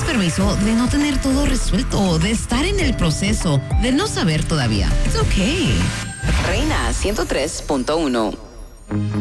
permiso de no tener todo resuelto, de estar en el proceso, de no saber todavía. It's okay. Reina 103.1.